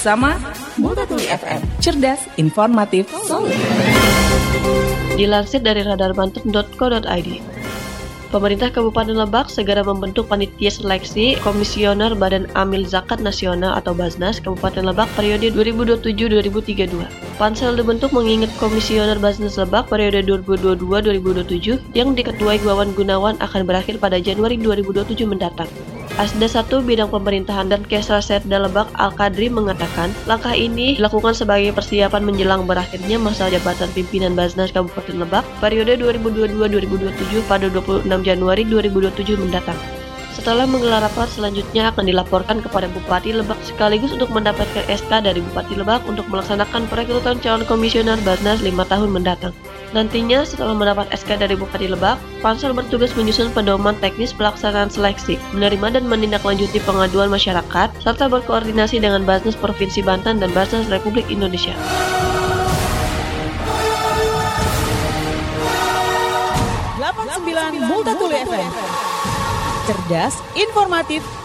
bersama Multatuli FM. Cerdas, informatif, solid. Dilansir dari radarbanten.co.id, Pemerintah Kabupaten Lebak segera membentuk panitia seleksi Komisioner Badan Amil Zakat Nasional atau Basnas Kabupaten Lebak periode 2027-2032. Pansel dibentuk mengingat Komisioner Basnas Lebak periode 2022-2027 yang diketuai Wawan Gunawan akan berakhir pada Januari 2027 mendatang. Asda 1 Bidang Pemerintahan dan Kesra Setda Lebak Al-Kadri mengatakan langkah ini dilakukan sebagai persiapan menjelang berakhirnya masa jabatan pimpinan Basnas Kabupaten Lebak periode 2022-2027 pada 26 Januari 2027 mendatang. Setelah menggelar rapat, selanjutnya akan dilaporkan kepada Bupati Lebak sekaligus untuk mendapatkan SK dari Bupati Lebak untuk melaksanakan perekrutan calon komisioner Basnas 5 tahun mendatang. Nantinya, setelah mendapat SK dari Bupati Lebak, Pansel bertugas menyusun pedoman teknis pelaksanaan seleksi, menerima dan menindaklanjuti pengaduan masyarakat, serta berkoordinasi dengan Basnas Provinsi Banten dan Basnas Republik Indonesia. 89 Multatuli FM. Cerdas, informatif,